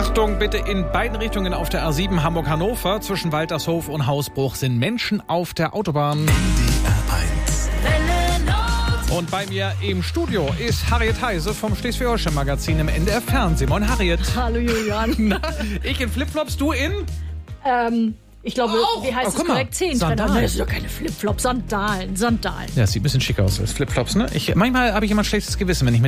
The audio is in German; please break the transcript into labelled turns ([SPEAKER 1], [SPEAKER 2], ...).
[SPEAKER 1] Achtung, bitte in beiden Richtungen auf der A7 Hamburg-Hannover. Zwischen Waltershof und Hausbruch sind Menschen auf der Autobahn. Und bei mir im Studio ist Harriet Heise vom Schleswig-Holstein-Magazin im NDR Fernsehen. Moin, Harriet.
[SPEAKER 2] Hallo Julian.
[SPEAKER 1] Na, ich in Flipflops, du in?
[SPEAKER 2] Ich glaube, wie heißt es korrekt? Zehentrenner. Das sind doch keine Flipflops, Sandalen.
[SPEAKER 1] Ja, sieht ein bisschen schick aus als Flipflops, ne? Manchmal habe ich immer ein schlechtes Gewissen, wenn ich mit